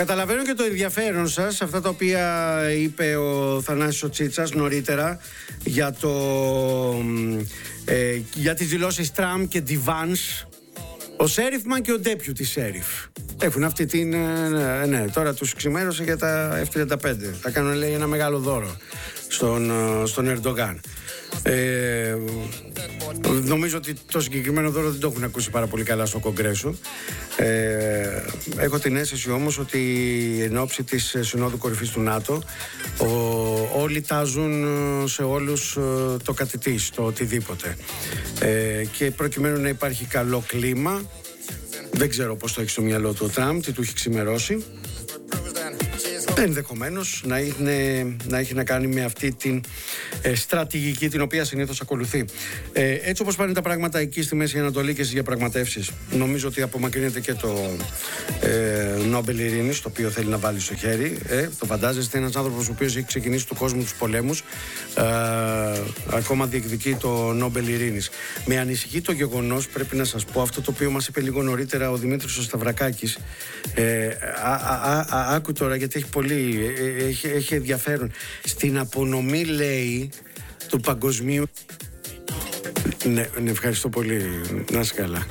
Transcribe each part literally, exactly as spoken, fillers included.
Καταλαβαίνω και το ενδιαφέρον σας, αυτά τα οποία είπε ο Θανάσης ο Τσίτσας νωρίτερα για, το, ε, για τις δηλώσεις Τραμπ και Ντιβάνς. Ο Σέριφμαν και ο Ντέπιουτι Σέριφ έχουν αυτή την. Ναι, ναι, τώρα τους ξημέρωσε για τα εφ τριάντα πέντε. Θα κάνουν, λέει, ένα μεγάλο δώρο στον, στον Ερντογάν. Ε, νομίζω ότι το συγκεκριμένο δώρο δεν το έχουν ακούσει πάρα πολύ καλά στο Κογκρέσο. Ε, έχω την αίσθηση όμως ότι εν ώψη της Συνόδου Κορυφής του ΝΑΤΟ ο, όλοι τάζουν σε όλους το κατητής, το οτιδήποτε. Ε, και προκειμένου να υπάρχει καλό κλίμα, δεν ξέρω πώς το έχει στο μυαλό του ο Τραμπ, τι του έχει ξημερώσει. Ενδεχομένως να, να έχει να κάνει με αυτή την ε, στρατηγική την οποία συνήθως ακολουθεί. Ε, έτσι όπως πάνε τα πράγματα εκεί στη Μέση Ανατολή και στις διαπραγματεύσεις, νομίζω ότι απομακρύνεται και το ε, Νόμπελ Ειρήνης, το οποίο θέλει να βάλει στο χέρι. Ε, το φαντάζεστε, ένας άνθρωπος ο οποίος έχει ξεκινήσει του κόσμου τους πολέμους, ε, ακόμα διεκδικεί το Νόμπελ Ειρήνης. Με ανησυχεί το γεγονός, πρέπει να σας πω, αυτό το οποίο μας είπε λίγο νωρίτερα ο Δημήτρης ο Σταυρακάκης. Ε, α, α, α, α, άκου τώρα, γιατί έχει πολύ, έχει, έχει ενδιαφέρον. Στην απονομή, λέει, του παγκοσμίου. Ναι, ναι, ευχαριστώ πολύ. Να είσαι καλά.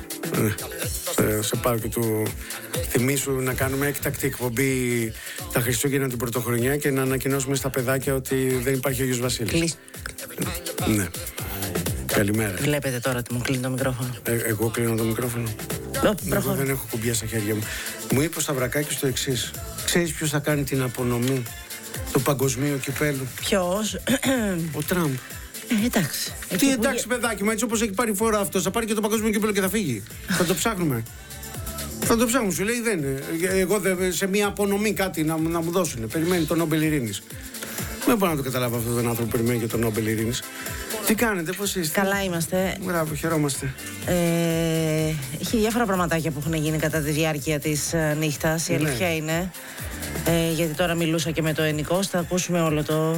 Ε, σε πάρω και του θυμίσου να κάνουμε έκτακτη εκπομπή τα Χριστούγεννα την Πρωτοχρονιά και να ανακοινώσουμε στα παιδάκια ότι δεν υπάρχει Άγιος Βασίλης. Ναι. Καλημέρα. Βλέπετε τώρα ότι μου κλείνει το μικρόφωνο. Ε, εγώ κλείνω το μικρόφωνο. Εγώ δεν έχω κουμπιά στα χέρια μου. Μου είπε ο Σταυρακάκης το εξής. Ξέρεις ποιος θα κάνει την απονομή του παγκοσμίου κυπέλου? Ποιος? Ο Τραμπ. Ε, εντάξει. Τι εντάξει, που... παιδάκι, μα έτσι όπως έχει πάρει φορά αυτός, θα πάρει και το παγκοσμίο κύπελο και θα φύγει. Θα το ψάχνουμε. Θα το ψάχνουμε, σου λέει δεν. Εγώ δε, σε μια απονομή κάτι να, να μου δώσουν. Περιμένει τον Νόμπελ Ειρήνης. Δεν μπορώ να το καταλάβω αυτόν τον άνθρωπο που περιμένει και τον Νόμπελ Ειρήνης. Τι κάνετε, πώς είστε? Καλά είμαστε. Μπράβο, χαιρόμαστε. Ε, έχει διάφορα πραγματάκια που έχουν γίνει κατά τη διάρκεια της uh, νύχτας. Η αλήθεια ναι. είναι. Ε, γιατί τώρα μιλούσα και με το Ενικός, θα ακούσουμε όλο το...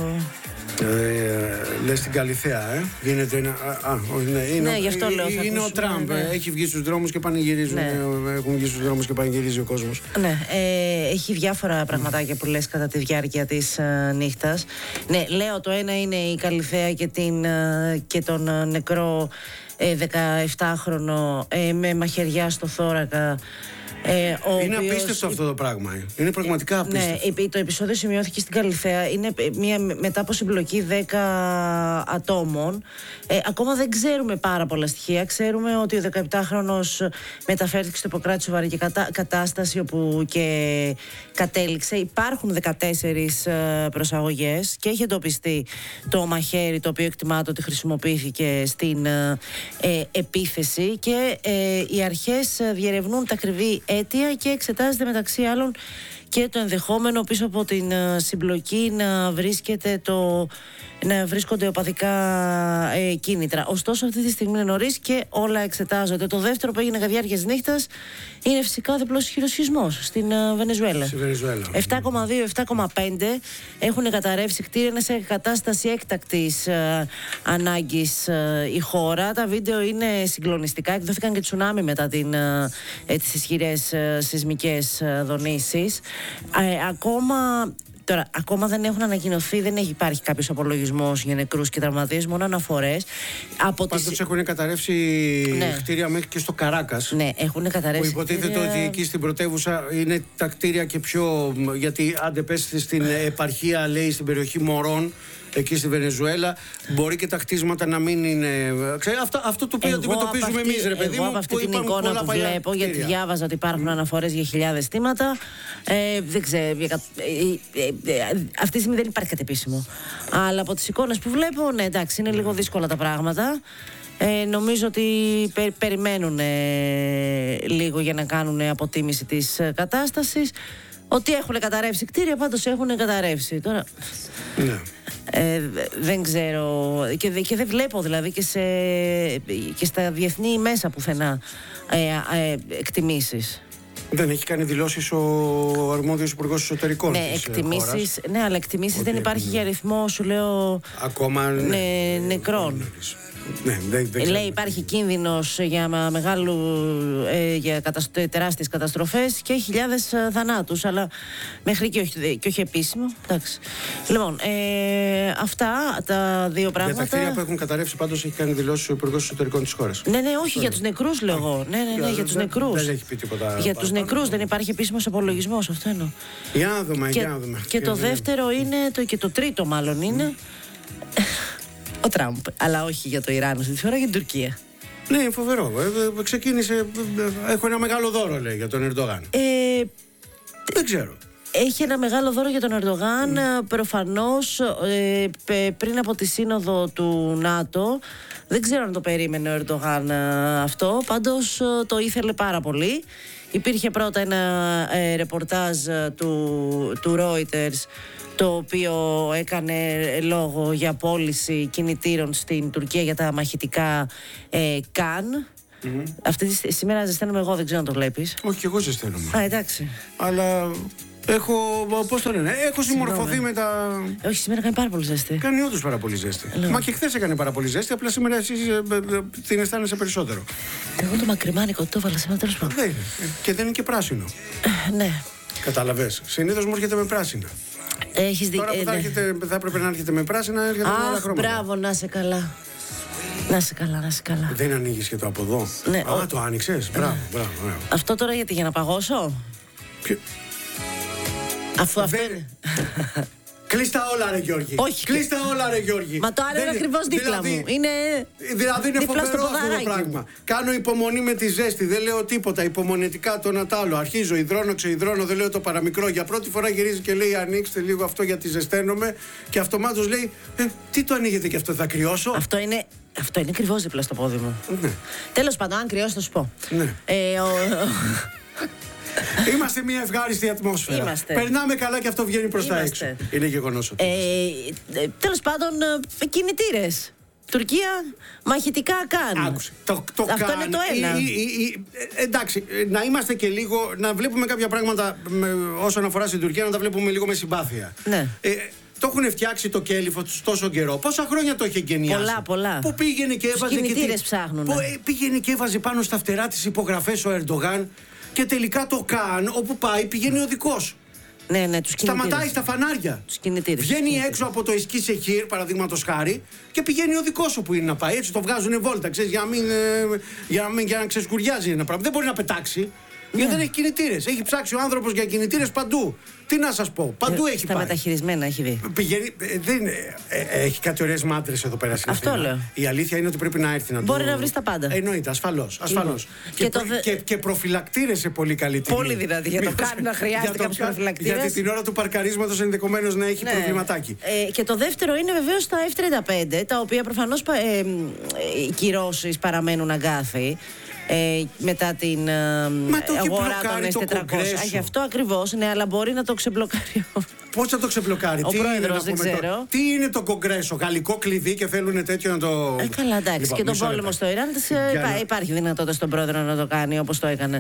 Ε, λες την Καλιθέα, ε. Γίνεται ένα. Α, α, ναι, είναι, ναι, γι' αυτό λέω. Είναι ακούσουμε, ο Τραμπ. Ναι. Έχει βγει στους δρόμους και πανηγυρίζουν. Ναι. Έχουν βγει στους δρόμους και πανηγυρίζει ο κόσμος. Ναι, ε, έχει διάφορα πραγματάκια που λες κατά τη διάρκεια της uh, νύχτας. Ναι, λέω το ένα είναι η Καλιθέα και, την, uh, και τον uh, νεκρό ε, δεκαεπτάχρονο ε, με μαχαιριά στο θώρακα. Ε, είναι οποίος... απίστευτο αυτό το πράγμα. Είναι πραγματικά απίστευτο. Ναι, το επεισόδιο σημειώθηκε στην Καλιθέα. Είναι μια, μετά από συμπλοκή δέκα ατόμων. Ε, ακόμα δεν ξέρουμε πάρα πολλά στοιχεία. Ξέρουμε ότι ο δεκαεπτάχρονος μεταφέρθηκε στο Ιπποκράτη σοβαρή και κατα... κατάσταση όπου και κατέληξε. Υπάρχουν δεκατέσσερις προσαγωγές και έχει εντοπιστεί το μαχαίρι το οποίο εκτιμάται ότι χρησιμοποιήθηκε στην ε, επίθεση και ε, οι αρχές διερευνούν τα ακριβή αίτια και εξετάζεται μεταξύ άλλων και το ενδεχόμενο πίσω από την συμπλοκή να βρίσκεται το, να βρίσκονται οπαδικά ε, κίνητρα. Ωστόσο αυτή τη στιγμή είναι νωρίς και όλα εξετάζονται. Το δεύτερο που έγινε κατά τη διάρκεια της νύχτας είναι φυσικά διπλός χειροσχισμός στην uh, Βενεζουέλα. Στη Βενεζουέλα. επτά κόμμα δύο επτά κόμμα πέντε έχουν καταρρεύσει κτίρια, είναι σε κατάσταση έκτακτης uh, ανάγκης uh, η χώρα. Τα βίντεο είναι συγκλονιστικά. Εκδόθηκαν και τσουνάμι μετά την, uh, ε, τις ισχυρές uh, σεισμικές uh, δονήσεις. Ε, ακόμα... Τώρα, ακόμα δεν έχουν ανακοινωθεί, δεν έχει υπάρχει κάποιος απολογισμός για νεκρούς και τραυματίες, μόνο αναφορές. Πάντως τις... έχουν καταρρεύσει ναι. κτίρια μέχρι και στο Καράκας. Ναι, έχουν καταρρεύσει. Που υποτίθεται κτίρια... ότι εκεί στην πρωτεύουσα είναι τα κτίρια και πιο. Γιατί άντε πες στην επαρχία, λέει, στην περιοχή Μωρών, εκεί στη Βενεζουέλα, μπορεί και τα χτίσματα να μην είναι. Ξέρετε, αυτό, αυτό το οποίο αντιμετωπίζουμε εμείς, ρε παιδί μου. Εγώ από αυτή την εικόνα που βλέπω, κτίρια. Γιατί διάβαζα ότι υπάρχουν mm. αναφορές για χιλιάδες θύματα. Ε, δεν ξέρω. Ε, ε, ε, ε, αυτή τη στιγμή δεν υπάρχει κάτι επίσημο. Αλλά από τις εικόνες που βλέπω, ναι, εντάξει, είναι λίγο δύσκολα τα πράγματα. Ε, νομίζω ότι πε, περιμένουν ε, λίγο για να κάνουν αποτίμηση της ε, κατάστασης. Ότι έχουν καταρρεύσει κτίρια, πάντως έχουν καταρρεύσει. Τώρα. Ναι. Ε, δεν ξέρω και, και δεν βλέπω δηλαδή και, σε, και στα διεθνή μέσα πουθενά ε, ε, εκτιμήσεις. Δεν έχει κάνει δηλώσεις ο αρμόδιος υπουργός εσωτερικών ναι, της εκτιμήσεις, χώρας. Ναι, αλλά εκτιμήσεις δεν υπάρχει για αριθμό, σου λέω, ακόμα ναι, νεκρών. Ναι, δεν, δεν Λέει υπάρχει κίνδυνος για, μεγάλου, ε, για κατασ... τεράστιες καταστροφές και χιλιάδες ε, θανάτους, αλλά μέχρι και όχι, και όχι επίσημο. Εντάξει. Λοιπόν, ε, αυτά τα δύο πράγματα. Για τα κτίρια που έχουν καταρρεύσει πάντως έχει κάνει δηλώσεις ο Υπουργός Εσωτερικών της χώρας. Ναι, ναι, όχι, για τους νεκρούς λέγω. Ναι, ναι, ναι, για τους νεκρούς. Δεν έχει πει τίποτα. Για τους νεκρούς δεν υπάρχει επίσημος απολογισμός, αυτό εννοώ. Για να δούμε, και, για να δούμε. Και το δεύτερο είναι, το, και το τρίτο μάλλον είναι, ο Τραμπ, αλλά όχι για το Ιράν αυτή τη φορά, για την Τουρκία. Ναι, φοβερό. Ε, ε, ξεκίνησε. Ε, έχω ένα μεγάλο δώρο, λέει, για τον Ερντογάν. Ε, Δεν ξέρω. Έχει ένα μεγάλο δώρο για τον Ερντογάν. Mm. Προφανώς ε, πριν από τη σύνοδο του ΝΑΤΟ, δεν ξέρω αν το περίμενε ο Ερντογάν αυτό. Πάντως το ήθελε πάρα πολύ. Υπήρχε πρώτα ένα ε, ρεπορτάζ του, του Reuters, το οποίο έκανε λόγο για πώληση κινητήρων στην Τουρκία για τα μαχητικά ε, Καν. Mm-hmm. Αυτή τη, σήμερα ζεσταίνομαι εγώ, δεν ξέρω αν το βλέπεις. Όχι, και εγώ ζεσταίνομαι. Α, εντάξει. Αλλά έχω, πώς το λένε, έχω συμμορφωθεί με τα... Όχι, σήμερα κάνει πάρα πολύ ζέστη. Κάνει όντως πάρα πολύ ζέστη. Λέω. Μα και χθες έκανε πάρα πολύ ζέστη, απλά σήμερα εσύ την αισθάνεσαι περισσότερο. Εγώ το μακριμάνικο το έβαλα σήμερα, τέλος πάντων. Δεν είναι. Και δεν είναι και πράσινο. Ναι. Κατάλαβες. Συνήθως μου έρχεται με πράσινα. Έχεις δει... Τώρα που ε, θα, ναι. έρχεται, θα έπρεπε να έρχεται με πράσινα, έρχεται με άλλα χρώματα. Μπράβο, να σε καλά. Να σε καλά, να σε καλά. Δεν ανοίγεις και το από εδώ. Ναι, Α, ο... το άνοιξες. Μπράβο, μπράβο, μπράβο. Αυτό τώρα γιατί, για να παγώσω. Ποιο... Αφού αυτό Δεν... είναι. Κλείστα όλα, ρε Γιώργη. Όχι. Κλείστα όλα, ρε Γιώργη. Μα το άλλο είναι ακριβώς δίπλα δηλαδή, μου. Είναι. Δηλαδή είναι δίπλα φοβερό στο αυτό το πράγμα. Κάνω υπομονή με τη ζέστη, δεν λέω τίποτα. Υπομονετικά το ένα τ' άλλο. Αρχίζω, υδρώνω, ξεϊδρώνω, δεν λέω το παραμικρό. Για πρώτη φορά γυρίζει και λέει: ανοίξτε λίγο αυτό γιατί ζεσταίνομαι. Και αυτομάτως λέει: ε, τι το ανοίγετε και αυτό, θα κρυώσω. Αυτό είναι. Αυτό είναι ακριβώς δίπλα στο πόδι μου. Ναι. Τέλος πάντων, αν κρυώσει, θα σου πω. Ναι. Ε, ο... Είμαστε μια ευχάριστη ατμόσφαιρα. Είμαστε. Περνάμε καλά και αυτό βγαίνει προς τα έξω. Είναι γεγονός ότι. Ε, ε, τέλος πάντων, ε, κινητήρες. Τουρκία, μαχητικά Καν. Άκουσε. Το, το αυτό καν, είναι το ένα. Η, η, η, ε, εντάξει, να είμαστε και λίγο. Να βλέπουμε κάποια πράγματα με, όσον αφορά στην Τουρκία, να τα βλέπουμε λίγο με συμπάθεια. Ναι. Ε, το έχουν φτιάξει το κέλυφο τους τόσο καιρό. Πόσα χρόνια το είχε εγκαινιάσει. Πολλά, πολλά. Που πήγαινε και έβαζε. Κινητήρες και, ψάχνουν. Που, ε, πήγαινε και έβαζε πάνω στα φτερά τις υπογραφές ο Ερντογάν. Και τελικά το Καν, όπου πάει, πηγαίνει οδικός. Ναι, ναι, τους κινητήρες. Σταματάει στα φανάρια. Τους κινητήρες. Βγαίνει τους έξω από το Εσκή Σεχίρ, παραδείγματος χάρη, και πηγαίνει οδικός όπου είναι να πάει. Έτσι το βγάζουν βόλτα, ξέρεις, για να μην, ε, για να μην για να ξεσκουριάζει ένα πράγμα. Δεν μπορεί να πετάξει. Yeah. Γιατί δεν έχει κινητήρες. Έχει ψάξει ο άνθρωπος για κινητήρες παντού. Τι να σας πω, παντού έχει τα πάει. Τα μεταχειρισμένα έχει δει. Πηγαίνει, ε, δεν, ε, ε, έχει κάτι ωραίες μάντρες εδώ πέρα στην Αυτό Αθήνα. λέω. Η αλήθεια είναι ότι πρέπει να έρθει να το... Μπορεί να βρει τα πάντα. Εννοείται, ασφαλώς. ασφαλώς. Και, και, προ, το δε... και, και προφυλακτήρες σε πολύ καλή τιμή. Πολύ δηλαδή. Για το κάνει να χρειάζεται κάποιος προφυλακτήρας. Γιατί την ώρα του παρκαρίσματος ενδεχομένως να έχει ναι. προβληματάκι. Ε, και το δεύτερο είναι βεβαίως τα εφ τριάντα πέντε, τα οποία προφανώς ε, ε, οι κυρώσεις παραμένουν αγκάθι. Ε, μετά την ε, αγορά των ες τετρακόσια. Γι' αυτό ακριβώς, ναι, αλλά μπορεί να το ξεμπλοκάρει. Πώς θα το ξεμπλοκάρει, ο τι πρόεδρος, είναι, δεν ξέρω. Το, τι είναι το Κογκρέσο, γαλλικό κλειδί και θέλουν τέτοιο να το. Ε, καλά, εντάξει. Λοιπόν, και τον πόλεμο λεπτά. στο Ιράν υπά, υπάρχει δυνατότητα στον πρόεδρο να το κάνει όπως το έκανε.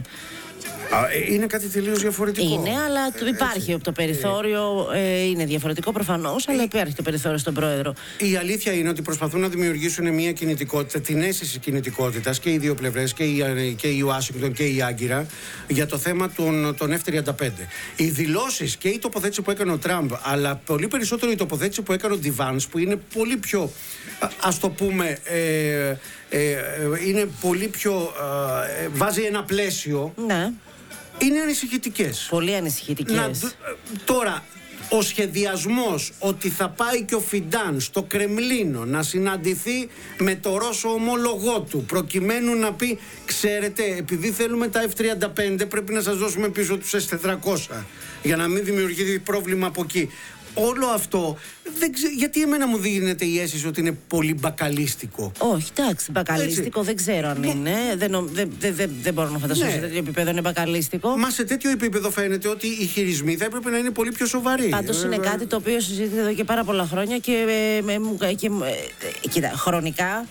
Είναι κάτι τελείως διαφορετικό. Είναι, αλλά ε, υπάρχει έτσι. Το περιθώριο. Ε, είναι διαφορετικό προφανώς, αλλά υπάρχει το περιθώριο στον πρόεδρο. Η αλήθεια είναι ότι προσπαθούν να δημιουργήσουν μια κινητικότητα, την αίσθηση κινητικότητας και οι δύο πλευρές, και η, και η Ουάσιγκτον και η Άγκυρα, για το θέμα των, των εφ τριάντα πέντε. Οι δηλώσεις και η τοποθέτηση που έκανε ο Τραμπ, αλλά πολύ περισσότερο η τοποθέτηση που έκανε ο Ντιβάνς, που είναι πολύ πιο, ας το πούμε, ε, ε, ε, είναι πολύ πιο. Ε, βάζει ένα πλαίσιο. Ναι. Είναι ανησυχητικές. Πολύ ανησυχητικές. Να, τώρα, ο σχεδιασμός ότι θα πάει και ο Φιντάν στο Κρεμλίνο να συναντηθεί με το Ρώσο ομόλογό του, προκειμένου να πει, ξέρετε, επειδή θέλουμε τα εφ τριάντα πέντε πρέπει να σας δώσουμε πίσω τους ες τετρακόσια για να μην δημιουργηθεί πρόβλημα από εκεί. Όλο αυτό, δεν ξέ, γιατί εμένα μου δίνεται η αίσθηση ότι είναι πολύ μπακαλίστικο. Όχι, εντάξει, μπακαλίστικο έτσι. Δεν ξέρω αν είναι. Δεν, δεν, δεν, δεν μπορώ να φανταστώ ναι. σε τέτοιο επίπεδο είναι μπακαλίστικο. Μα σε τέτοιο επίπεδο φαίνεται ότι οι χειρισμοί θα έπρεπε να είναι πολύ πιο σοβαροί. Πάντως είναι κάτι το οποίο συζητείται εδώ και πάρα πολλά χρόνια και, ε, ε, και ε, κοίτα, χρονικά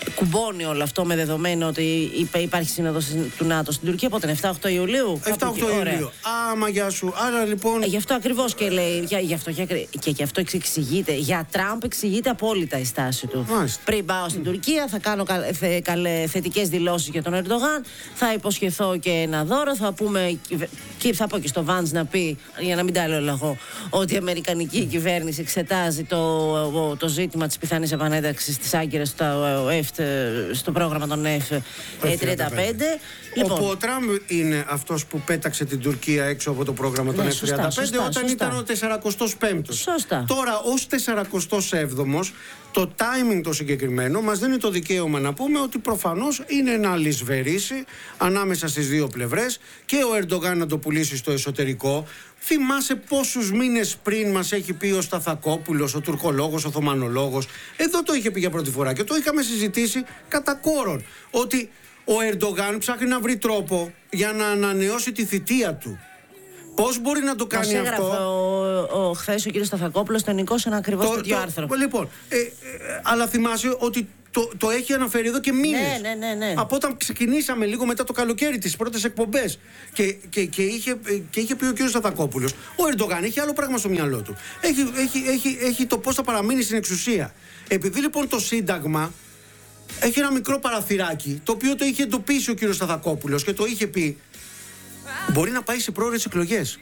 κουμπώνει όλο αυτό με δεδομένο ότι υπάρχει σύνοδος του ΝΑΤΟ στην Τουρκία. Πότε είναι, εφτά οκτώ Ιουλίου. εφτά οκτώ Ιουλίου. Άμα γεια σου. Άρα λοιπόν. Ε, γι' αυτό ακριβώς και λέει. Για, γι αυτό, για, και γι' αυτό εξηγείται. Για Τραμπ εξηγείται απόλυτα η στάση του. Μάλιστα. Πριν πάω στην mm. Τουρκία, θα κάνω θε, καλέ, θετικές δηλώσεις για τον Ερντογάν. Θα υποσχεθώ και ένα δώρο. Θα πούμε. Και θα πω και στο Βάνς να πει, για να μην τα λέω λαγώ, ότι η Αμερικανική κυβέρνηση εξετάζει το, το ζήτημα της πιθανής επανένταξης της Άγκυρας στο, στο πρόγραμμα των εφ τριάντα πέντε. Λοιπόν, όπου ο Τραμπ είναι αυτός που πέταξε την Τουρκία έξω από το πρόγραμμα των ναι, εφ τριάντα πέντε σωστά, όταν σωστά. ήταν ο τεσσαρακοστός πέμπτος. Σωστά. Τώρα ως τεσσαρακοστός έβδομος το timing το συγκεκριμένο μας δίνει το δικαίωμα να πούμε ότι προφανώς είναι να λησβερίσει ανάμεσα στις δύο πλευρές και ο Ερντογάν να το πουλήσει στο εσωτερικό. Θυμάσαι πόσους μήνες πριν μας έχει πει ο Σταθακόπουλος, ο τουρκολόγος, ο Οθωμανολόγος. Εδώ το είχε πει για πρώτη φορά και το είχαμε συζητήσει κατά κόρον. Ότι ο Ερντογάν ψάχνει να βρει τρόπο για να ανανεώσει τη θητεία του. Πώς μπορεί να το κάνει μας αυτό. Ο, ο, χθες ο κύριος Σταθακόπουλος τον νικούσε ένα ακριβώς το, τέτοιο το, άρθρο. Λοιπόν, ε, ε, αλλά θυμάσαι ότι το, το έχει αναφέρει εδώ και μήνες. Ναι, ναι, ναι, ναι. Από όταν ξεκινήσαμε λίγο μετά το καλοκαίρι, τις πρώτες εκπομπές. Και, και, και, είχε, και είχε πει ο κύριος Σταθακόπουλος, ο Ερντογάν έχει άλλο πράγμα στο μυαλό του. Έχει, έχει, έχει, έχει το πώς θα παραμείνει στην εξουσία. Επειδή λοιπόν το Σύνταγμα έχει ένα μικρό παραθυράκι, το οποίο το είχε εντοπίσει ο κύριος Σταθακόπουλος και το είχε πει, μπορεί να πάει σε πρόορες εκλογές.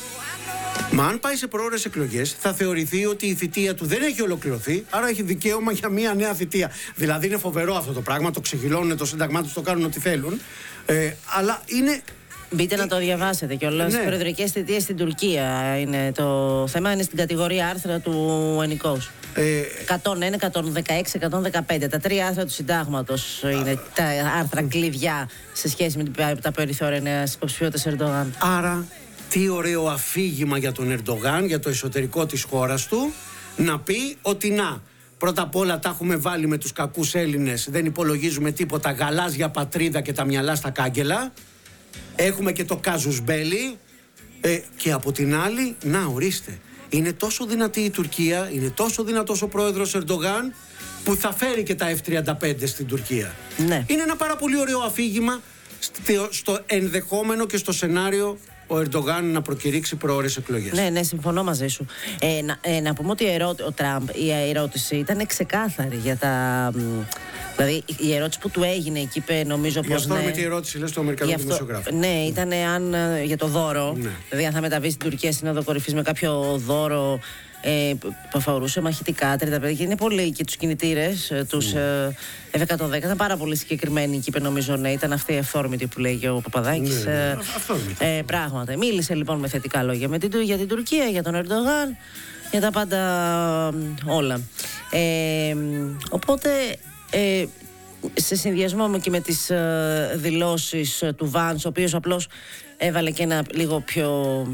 Μα αν πάει σε πρόορες εκλογές, θα θεωρηθεί ότι η θητεία του δεν έχει ολοκληρωθεί, άρα έχει δικαίωμα για μια νέα θητεία. Δηλαδή είναι φοβερό αυτό το πράγμα, το ξεχυλώνουν το Σύνταγμά τους, το κάνουν ό,τι θέλουν. Ε, αλλά είναι. Μπείτε να το διαβάσετε κιόλας. Ναι. Οι προεδρικές θητείες στην Τουρκία είναι το θέμα, είναι στην κατηγορία άρθρα του Ενικός. Ε, εκατόν ένα, εκατόν δεκαέξι, εκατόν δεκαπέντε. Τα τρία άρθρα του Συντάγματος είναι α, τα άρθρα κλειδιά σε σχέση με τα περιθώρια νέας υποψηφιότητας Ερντογάν. Άρα, τι ωραίο αφήγημα για τον Ερντογάν, για το εσωτερικό της χώρας του, να πει ότι να. Πρώτα απ' όλα τα έχουμε βάλει με τους κακούς Έλληνες, δεν υπολογίζουμε τίποτα, γαλάζια πατρίδα και τα μυαλά στα κάγκελα. Έχουμε και το κάζους μπέλι ε, και από την άλλη, να ορίστε, είναι τόσο δυνατή η Τουρκία, είναι τόσο δυνατός ο πρόεδρος Ερντογάν που θα φέρει και τα εφ τριάντα πέντε στην Τουρκία. Ναι. Είναι ένα πάρα πολύ ωραίο αφήγημα στο, στο ενδεχόμενο και στο σενάριο ο Ερντογάν να προκηρύξει προώρες εκλογές. Ναι, ναι, συμφωνώ μαζί σου. Ε, να, ε, να πούμε ότι ερώ, ο Τραμπ, η ερώτηση ήταν ξεκάθαρη για τα. Δηλαδή η ερώτηση που του έγινε εκεί είπε, νομίζω πως. Γι' αυτό ναι, με τη ερώτηση λες του Αμερικανού δημοσιογράφου. Ναι, ήταν αν για το δώρο. Ναι. Δηλαδή αν θα μεταβεί στην Τουρκία Σύνοδο Κορυφής με κάποιο δώρο ε, που αφορούσε μαχητικά τριάντα πέντε και είναι πολύ και τους κινητήρες, τους mm. εφ εκατόν δέκα. Ήταν πάρα πολύ συγκεκριμένοι και είπε, νομίζω, ναι, ήταν αυτή η αυθόρμητη που λέγει ο Παπαδάκης. Ναι, ναι, ε, ε, πράγματα. Μίλησε λοιπόν με θετικά λόγια με την, για την Τουρκία, για τον Ερντογάν, για τα πάντα όλα. Ε, οπότε. Ε, σε συνδυασμό μου και με τις ε, δηλώσεις του Βάνς, ο οποίος απλώς έβαλε και ένα λίγο πιο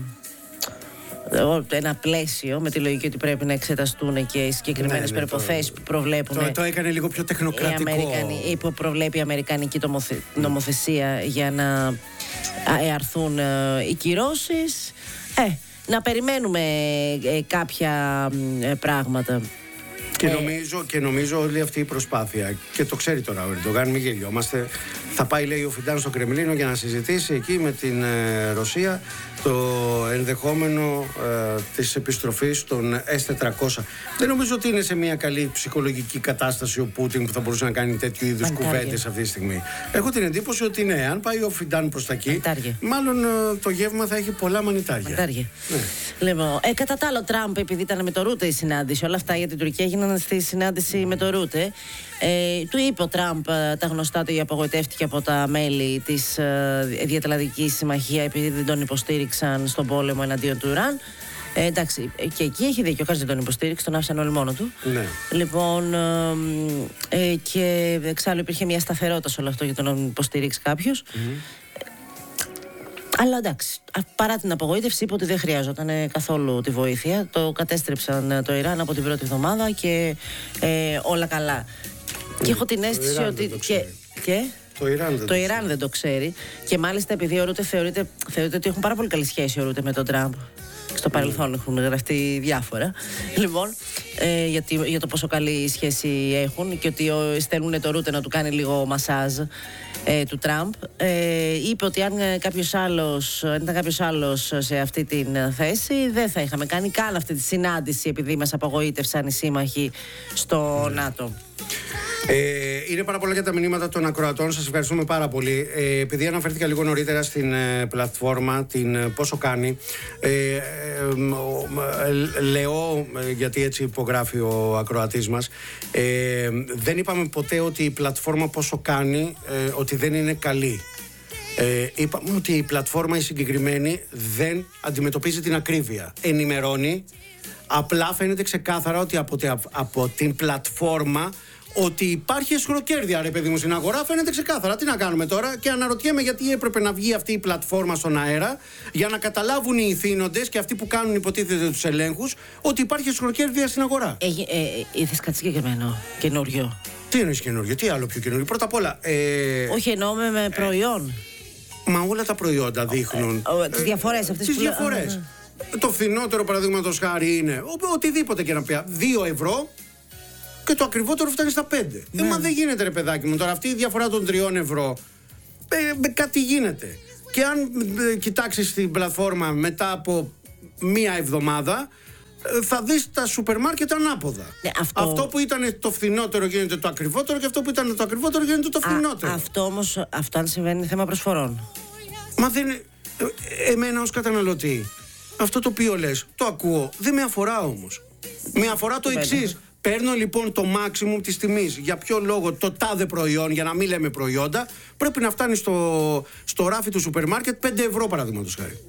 ένα πλαίσιο με τη λογική ότι πρέπει να εξεταστούν και οι συγκεκριμένες ναι, ναι, προϋποθέσεις που προβλέπουν. Το, το έκανε λίγο πιο τεχνοκρατικό. Ή που προβλέπει η αμερικανική νομοθεσία για να εαρθούν ε, οι κυρώσεις. Ε, να περιμένουμε ε, κάποια ε, πράγματα. Και νομίζω, και νομίζω όλη αυτή η προσπάθεια, και το ξέρει τώρα ο Ερντογάν, μην γελιόμαστε, θα πάει, λέει, ο Φιντάν στο Κρεμλίνο για να συζητήσει εκεί με την ε, Ρωσία το ενδεχόμενο ε, της επιστροφής των ες τετρακόσια. Δεν νομίζω ότι είναι σε μια καλή ψυχολογική κατάσταση ο Πούτιν που θα μπορούσε να κάνει τέτοιου είδους κουβέντες αυτή τη στιγμή. Έχω την εντύπωση ότι ναι, αν πάει ο Φιντάν προς τα εκεί, μανιτάρια. Μάλλον ε, το γεύμα θα έχει πολλά μανιτάρια. Ναι. Λοιπόν, ε, κατά τα άλλο, Τραμπ, επειδή ήταν με το Ρούτε η συνάντηση, όλα αυτά για την Τουρκία έγιναν στη συνάντηση με το Ρούτε. Ε, του είπε ο Τραμπ τα γνωστά του, απογοητεύτηκε από τα μέλη της ε, Διατλαντικής Συμμαχία επειδή δεν τον υποστήριξαν στον πόλεμο εναντίον του Ιράν. Ε, εντάξει, και εκεί έχει δίκιο, κανείς δεν τον υποστήριξε, τον άφησαν όλοι μόνο του. Ναι. Λοιπόν, ε, και εξάλλου υπήρχε μια σταθερότητα σε όλο αυτό για τον να υποστήριξει κάποιος. Mm-hmm. Αλλά εντάξει, παρά την απογοήτευση, είπε ότι δεν χρειάζονταν καθόλου τη βοήθεια. Το κατέστρεψαν το Ιράν από την πρώτη εβδομάδα και ε, όλα καλά. Mm. Και έχω την αίσθηση ότι. Και, και, το Ιράν, δεν, το Ιράν δεν το ξέρει. Και μάλιστα επειδή ο Ρούτε θεωρείται, θεωρείται ότι έχουν πάρα πολύ καλή σχέση ο Ρούτε με τον Τραμπ. Στο παρελθόν έχουν γραφτεί διάφορα. Λοιπόν, ε, για, τη, για το πόσο καλή σχέση έχουν και ότι στέλνουν το Ρούτε να του κάνει λίγο μασάζ ε, του Τραμπ. Ε, είπε ότι αν κάποιος άλλος, αν ήταν κάποιος άλλος σε αυτή την θέση, δεν θα είχαμε κάνει καν αυτή τη συνάντηση, επειδή μας απογοήτευσαν οι σύμμαχοι στο mm. ΝΑΤΟ. Ε, είναι πάρα πολλά για τα μηνύματα των ακροατών. Σας ευχαριστούμε πάρα πολύ. Ε, επειδή αναφέρθηκα λίγο νωρίτερα στην ε, πλατφόρμα, την ε, πόσο κάνει, ε, ε, ε, λέω, ε, γιατί έτσι υπογράφει ο ακροατής μας, ε, δεν είπαμε ποτέ ότι η πλατφόρμα πόσο κάνει, ε, ότι δεν είναι καλή. Ε, είπαμε ότι η πλατφόρμα η συγκεκριμένη δεν αντιμετωπίζει την ακρίβεια. Ενημερώνει, απλά φαίνεται ξεκάθαρα ότι από, από την πλατφόρμα ότι υπάρχει εσχροκέρδεια, ρε παιδί μου, στην αγορά, φαίνεται ξεκάθαρα. Τι να κάνουμε τώρα? Και αναρωτιέμαι γιατί έπρεπε να βγει αυτή η πλατφόρμα στον αέρα, για να καταλάβουν οι ηθήνοντες και αυτοί που κάνουν υποτίθεται τους ελέγχους, ότι υπάρχει εσχροκέρδεια στην αγορά. Ε, ε, είδες κάτι συγκεκριμένο καινούριο? Τι εννοείς καινούριο, τι άλλο πιο καινούριο? Πρώτα απ' όλα. Ε, Όχι, εννοώ με, με προϊόν. Ε, μα όλα τα προϊόντα δείχνουν. Ε, ε, τις διαφορές αυτές τις που διαφορές. Α, α, α. Το φθηνότερο, παραδείγματος χάρη, είναι ο, οτιδήποτε και να πει, δύο ευρώ. Και το ακριβότερο φτάνει στα πέντε. Ναι. Ε, μα δεν γίνεται, ρε παιδάκι μου. Τώρα αυτή η διαφορά των τριών ευρώ, ε, ε, κάτι γίνεται. Και αν ε, κοιτάξεις την πλατφόρμα μετά από μία εβδομάδα, ε, θα δεις τα σούπερ μάρκετ ανάποδα. Ναι, αυτό... αυτό που ήταν το φθηνότερο γίνεται το ακριβότερο και αυτό που ήταν το ακριβότερο γίνεται το φθηνότερο. Α, αυτό όμως, αυτό αν συμβαίνει είναι θέμα προσφορών. Μα δεν είναι... Ε, εμένα ως καταναλωτή, αυτό το οποίο λες, το ακούω, δεν με αφορά όμως. Με αφορά το εξής. Παίρνω λοιπόν το maximum της τιμής. Για ποιο λόγο το τάδε προϊόν, για να μην λέμε προϊόντα, πρέπει να φτάνει στο, στο ράφι του σούπερ μάρκετ πέντε ευρώ, παραδείγματος χάρη.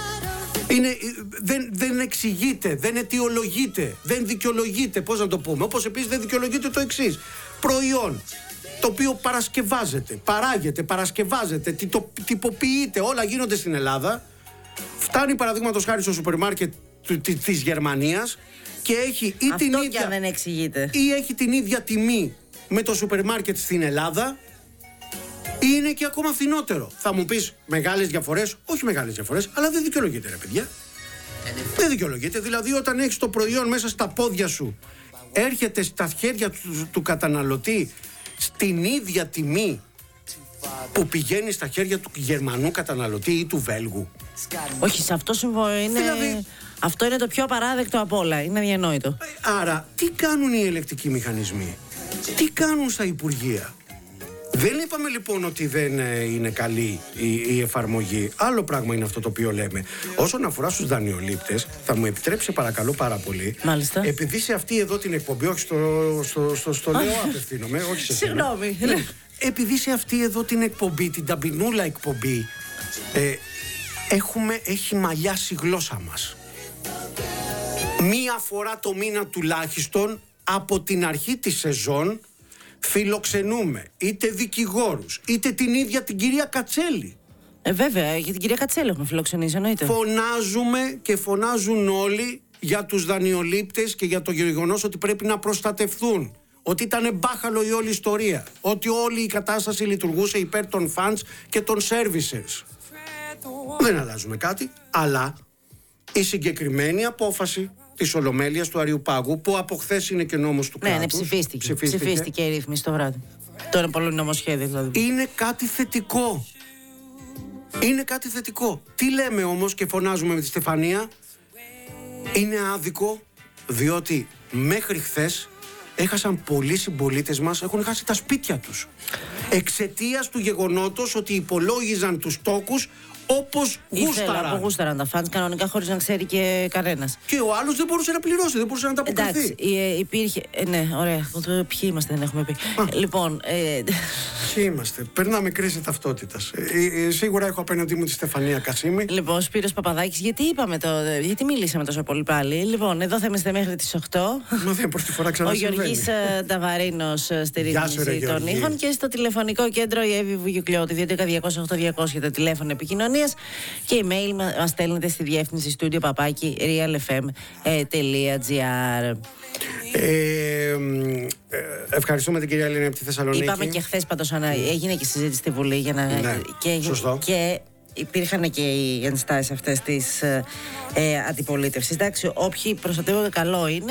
Είναι, δεν, δεν εξηγείται, δεν αιτιολογείται, δεν δικαιολογείται, πώς να το πούμε. Όπως επίσης δεν δικαιολογείται το εξής. Προϊόν το οποίο παρασκευάζεται, παράγεται, παρασκευάζεται, τυπο, τυποποιείται, όλα γίνονται στην Ελλάδα, φτάνει παραδείγματος χάρη στο σούπερ μάρκετ της Γερμανίας και έχει ή αυτό την ίδια ίδια, δεν εξηγείται, ή έχει την ίδια τιμή με το σούπερ μάρκετ στην Ελλάδα, ή είναι και ακόμα φθηνότερο. Θα μου πεις μεγάλες διαφορές, όχι μεγάλες διαφορές, αλλά δεν δικαιολογείται, ρε παιδιά. Δεν δικαιολογείται. Δηλαδή, όταν έχεις το προϊόν μέσα στα πόδια σου, έρχεται στα χέρια του, του καταναλωτή στην ίδια τιμή που πηγαίνει στα χέρια του Γερμανού καταναλωτή ή του Βέλγου. Όχι, σε αυτό συμφωνώ. Είναι... Δηλαδή, αυτό είναι το πιο απαράδεκτο από όλα. Είναι αδιανόητο. Άρα, τι κάνουν οι ελεκτικοί μηχανισμοί, τι κάνουν στα Υπουργεία? Δεν είπαμε λοιπόν ότι δεν είναι καλή η, η εφαρμογή. Άλλο πράγμα είναι αυτό το οποίο λέμε. Όσον αφορά στους δανειολήπτες, θα μου επιτρέψει παρακαλώ πάρα πολύ. Μάλιστα. Επειδή σε αυτή εδώ την εκπομπή, όχι στο, στο, στο, στο λέω απευθύνομαι, όχι σε σένα. Συγγνώμη. Ναι. Επειδή σε αυτή εδώ την εκπομπή, την ταμπινούλα εκπομπή, ε, έχουμε, έχει μαλλιάσει η γλώσσα μας. Μία φορά το μήνα τουλάχιστον, από την αρχή της σεζόν, φιλοξενούμε είτε δικηγόρους, είτε την ίδια την κυρία Κατσέλη. Ε, βέβαια, για την κυρία Κατσέλη έχουμε φιλοξενήσει, εννοείται. Φωνάζουμε και φωνάζουν όλοι για τους δανειολήπτες και για το γεγονός ότι πρέπει να προστατευθούν. Ότι ήταν μπάχαλο η όλη ιστορία. Ότι όλη η κατάσταση λειτουργούσε υπέρ των funds και των servicers. Δεν αλλάζουμε κάτι, αλλά η συγκεκριμένη απόφαση της Ολομέλειας του Αριουπάγου, που από χθες είναι και νόμος του κράτους. Ναι, ναι, ψηφίστηκε. Ψηφίστηκε. Ψηφίστηκε η ρύθμιση το βράδυ. Τώρα πολύ νομοσχέδιο δηλαδή. Είναι κάτι θετικό. Είναι κάτι θετικό. Τι λέμε όμως και φωνάζουμε με τη Στεφανία? Είναι άδικο, διότι μέχρι χθες έχασαν πολλοί συμπολίτες μας, έχουν χάσει τα σπίτια τους. Εξαιτίας του γεγονότος ότι υπολόγιζαν τους τόκους όπως γούσταραν. Ήθελα, γούσταραν τα φαντς κανονικά, χωρίς να ξέρει και κανένας. Και ο άλλος δεν μπορούσε να πληρώσει, δεν μπορούσε να τα αποκριθεί. Εντάξει, υπήρχε. Ε, ναι, ωραία. Ποιοι είμαστε, δεν έχουμε πει. Α. Λοιπόν. Ε... Ποιοι είμαστε. Περνάμε κρίση ταυτότητας. Ε, ε, σίγουρα έχω απέναντί μου τη Στεφανία Κασίμη. Λοιπόν, Σπύρος Παπαδάκης, γιατί είπαμε το. Γιατί μιλήσαμε τόσο πολύ πάλι? Λοιπόν, εδώ θα είμαστε μέχρι τις οκτώ. Μα δεν πρώτη φορά ξανασυμβαίνει. Ο Γιώργης Ταβαρίνος στη ρύθμιση των ήχων και στο τηλεφωνικό κέντρο η Εύη Βουγιουκλιώτη, δύο έντεκα διακόσια οκτώ διακόσια το τηλέφωνο επικοινωνίας. Και email μας στέλνετε στη διεύθυνση studio παπάκι realfm.gr. Ε, ευχαριστούμε την κυρία Ελένη από τη Θεσσαλονίκη. Είπαμε και χθες πάντως, έγινε και συζήτηση στη Βουλή για να... Ναι, και, σωστό. Και υπήρχαν και οι ενστάσεις αυτές της ε, ε, αντιπολίτευσης. Εντάξει, όποιοι προστατεύονται, καλό είναι.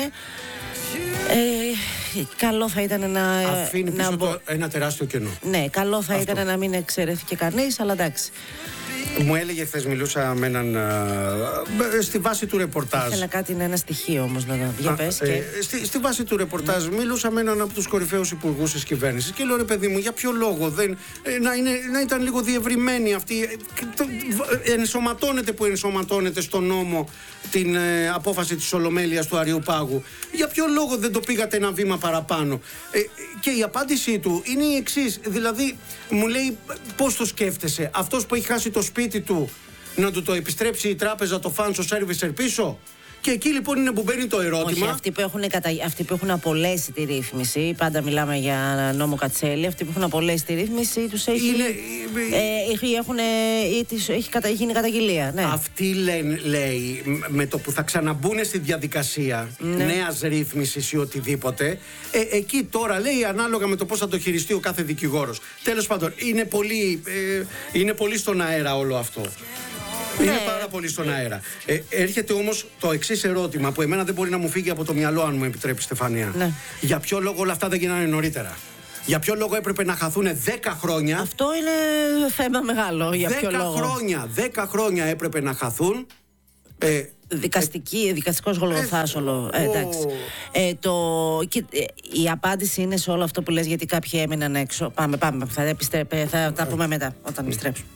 Ε, καλό θα ήταν να... Αφήνει πίσω να... το, ένα τεράστιο κενό. Ναι, καλό θα Αυτό. ήταν να μην εξαιρέθηκε κανείς, αλλά εντάξει. Μου έλεγε χθες, μιλούσα με έναν. Ε, στη βάση του ρεπορτάζ. Ήθελα κάτι, είναι ένα στοιχείο όμως να δω. Για πες, Α, και... ε, στη, στη βάση του ρεπορτάζ, mm. μιλούσα με έναν από τους κορυφαίους υπουργούς της κυβέρνησης και λέω, ρε παιδί μου, για ποιο λόγο δεν, ε, να, είναι, να ήταν λίγο διευρυμένη αυτή. Ε, το, ε, ενσωματώνεται που ενσωματώνεται στον νόμο την ε, απόφαση της Ολομέλειας του Αριοπάγου. Για ποιο λόγο δεν το πήγατε ένα βήμα παραπάνω? Ε, και η απάντησή του είναι η εξής. Δηλαδή, μου λέει, πώς το σκέφτεσαι, αυτός που έχει χάσει το σπίτι του, να του το επιστρέψει η τράπεζα το φάνσο σέρβισερ πίσω? Και εκεί λοιπόν είναι που μπαίνει το ερώτημα. Όχι, αυτοί που έχουν, κατα... αυτοί που έχουν απολέσει τη ρύθμιση, πάντα μιλάμε για νόμο Κατσέλη, αυτοί που έχουν απολέσει τη ρύθμιση τους έχει, είναι... ε, έχουν, ε, έχει κατα... γίνει καταγγελία. Ναι. Αυτοί λένε, λέει, με το που θα ξαναμπούν στη διαδικασία ναι. νέας ρύθμισης ή οτιδήποτε, ε, εκεί τώρα λέει ανάλογα με το πώς θα το χειριστεί ο κάθε δικηγόρος. Τέλος πάντων, είναι πολύ, ε, είναι πολύ στον αέρα όλο αυτό. Είναι ναι. πάρα πολύ στον αέρα. Ε, έρχεται όμως το εξής ερώτημα που εμένα δεν μπορεί να μου φύγει από το μυαλό, αν μου επιτρέπει, Στεφανία. Ναι. Για ποιο λόγο όλα αυτά δεν γίνανε νωρίτερα? Για ποιο λόγο έπρεπε να χαθούν δέκα χρόνια? Αυτό είναι θέμα μεγάλο. Για ποιο λόγο? Χρόνια, δέκα χρόνια έπρεπε να χαθούν. Ε, Δικαστική, ε, δικαστικός γολγοθάς όλο. Ε, εντάξει. Ε, το, και, ε, η απάντηση είναι σε όλο αυτό που λες, γιατί κάποιοι έμειναν έξω. Πάμε, πάμε. Θα, επιστρέ, θα τα πούμε μετά, όταν επιστρέψουμε.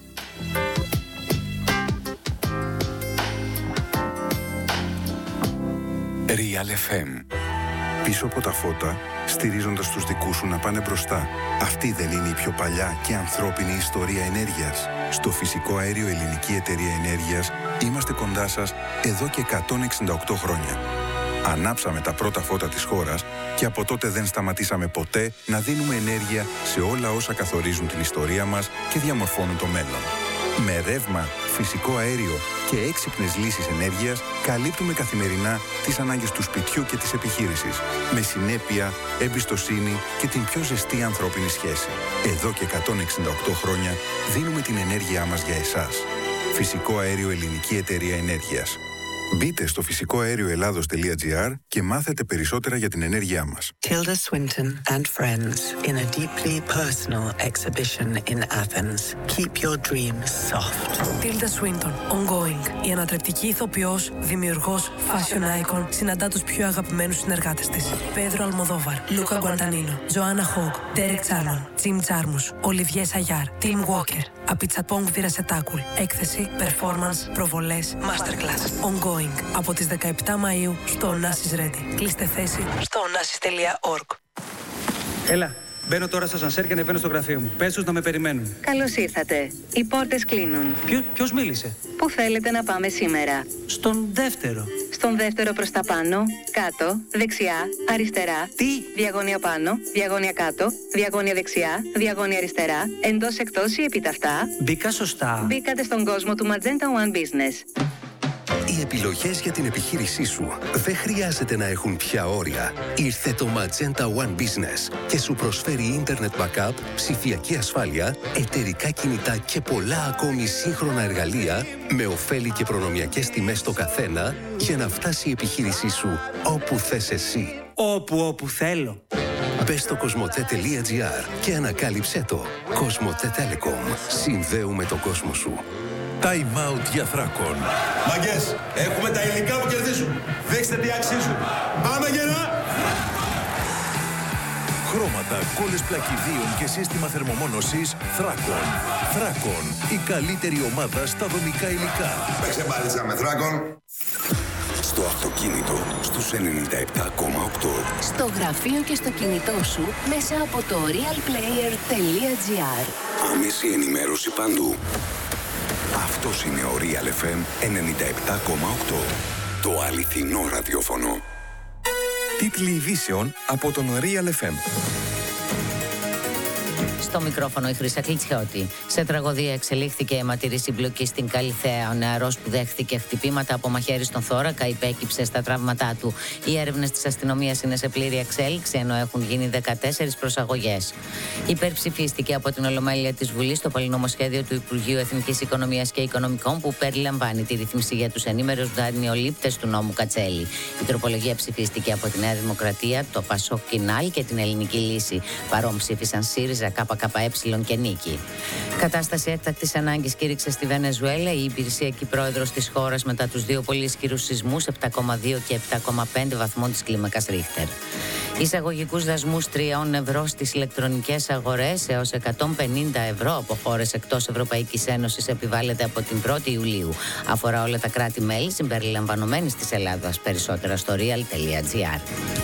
Real εφ εμ. Πίσω από τα φώτα, στηρίζοντας τους δικούς σου να πάνε μπροστά. Αυτή δεν είναι η πιο παλιά και ανθρώπινη ιστορία ενέργειας? Στο Φυσικό Αέριο Ελληνική Εταιρεία Ενέργειας είμαστε κοντά σας εδώ και εκατόν εξήντα οκτώ χρόνια. Ανάψαμε τα πρώτα φώτα της χώρας και από τότε δεν σταματήσαμε ποτέ να δίνουμε ενέργεια σε όλα όσα καθορίζουν την ιστορία μας και διαμορφώνουν το μέλλον. Με ρεύμα, φυσικό αέριο και έξυπνες λύσεις ενέργειας καλύπτουμε καθημερινά τις ανάγκες του σπιτιού και της επιχείρησης. Με συνέπεια, εμπιστοσύνη και την πιο ζεστή ανθρώπινη σχέση. Εδώ και εκατόν εξήντα οκτώ χρόνια δίνουμε την ενέργειά μας για εσάς. Φυσικό Αέριο Ελληνική Εταιρεία Ενέργειας. Μπείτε στο φυσικό αέριο ελλάδος τελεία τζι άρ και μάθετε περισσότερα για την ενέργειά μας. Tilda Swinton and friends in a deeply personal exhibition in Athens. Keep your dreams soft. Tilda Swinton, ongoing. Η ανατρεπτική ηθοποιός, δημιουργός, fashion icon, συναντά τους πιο αγαπημένους συνεργάτες της. Πέδρο Αλμοδόβαρ, Λούκα Γκουαντανίνο, Τζοάννα Χόγκ, Ντέρεκ Τσάρμαν, Τζιμ Τζάρμους, Ολιβιέ Σαγιάρ, Τιμ Walker, Απιτσαπόγκ Βιρασετάκουλ. Έκθεση, performance, προβολές, masterclass. Ongoing. Από τις δεκαεπτά Μαΐου στο Onassis Ready. Κλείστε θέση στο onassis τελεία org. Έλα, μπαίνω τώρα στο σανσέρ και ανεβαίνω στο γραφείο μου. Πες τους να με περιμένουν. Καλώς ήρθατε. Οι πόρτες κλείνουν. Ποιο, ποιος μίλησε? Πού θέλετε να πάμε σήμερα? Στον δεύτερο. Στον δεύτερο προς τα πάνω, κάτω, δεξιά, αριστερά. Τι? Διαγώνια πάνω, διαγώνια κάτω, διαγώνια δεξιά, διαγώνια αριστερά, εντός εκτός ή επίταυτα. Μπήκα σωστά? Μπήκατε στον κόσμο του Magenta One Business. Οι επιλογές για την επιχείρησή σου δεν χρειάζεται να έχουν πια όρια. Ήρθε το Magenta One Business και σου προσφέρει Internet Backup, ψηφιακή ασφάλεια, εταιρικά κινητά και πολλά ακόμη σύγχρονα εργαλεία με ωφέλη και προνομιακές τιμές στο καθένα για να φτάσει η επιχείρησή σου όπου θες εσύ. Όπου, όπου θέλω. Μπες στο κοσμοτέ τελεία τζι άρ και ανακάλυψέ το. Κοσμοτέ Telecom. Συνδέουμε τον κόσμο σου. Time out για Θράκον. Μαγκές, έχουμε τα υλικά που κερδίζουν. Δείξτε τι αξίζουν. Πάμε γερά! Χρώματα, κόλλες πλακιδίων και σύστημα θερμομόνωσης Θράκον. Θράκον, η καλύτερη ομάδα στα δομικά υλικά. Παίξε μπάλιτσα με Θράκον. Στο αυτοκίνητο, στους ενενήντα επτά κόμμα οκτώ. Στο γραφείο και στο κινητό σου μέσα από το real player τελεία τζι άρ. Άμεση ενημέρωση παντού. Αυτός είναι ο Real εφ εμ ενενήντα επτά κόμμα οκτώ. Το αληθινό ραδιόφωνο. Τίτλοι ειδήσεων από τον Real εφ εμ. Στο μικρόφωνο η Χρύσα Κλιτσιώτη. Σε τραγωδία εξελίχθηκε αιματηρή συμπλοκή στην Καλιθέα. Ο νεαρός που δέχθηκε χτυπήματα από μαχαίρι στον θώρακα υπέκυψε στα τραύματά του. Οι έρευνες της αστυνομίας είναι σε πλήρη εξέλιξη, ενώ έχουν γίνει δεκατέσσερις προσαγωγές. Υπερψηφίστηκε από την Ολομέλεια της Βουλής το πολυνομοσχέδιο του Υπουργείου Εθνικής Οικονομίας και Οικονομικών, που περιλαμβάνει τη ρύθμιση για τους ενήμερους δανειολήπτες του νόμου Κατσέλη. Η τροπολογία ψηφίστηκε από τη Νέα Δημοκρατία, το Πασόκ Κινάλ και την Ελληνική Λύση. Παρόν ψήφισαν ΣΥΡΙΖΑ, ΚΚΕ και Νίκη. Κατάσταση έκτακτης ανάγκης κήρυξε στη Βενεζουέλα η υπηρεσιακή πρόεδρος της χώρας μετά τους δύο πολύ ισχυρούς σεισμούς επτά κόμμα δύο και επτά κόμμα πέντε βαθμών της κλίμακας Ρίχτερ. Εισαγωγικούς δασμούς τριών ευρώ στις ηλεκτρονικές αγορές έως εκατόν πενήντα ευρώ από χώρες εκτός Ευρωπαϊκής Ένωσης επιβάλλεται από την πρώτη Ιουλίου. Αφορά όλα τα κράτη-μέλη συμπεριλαμβανομένης της Ελλάδας. Περισσότερα στο real τελεία gr.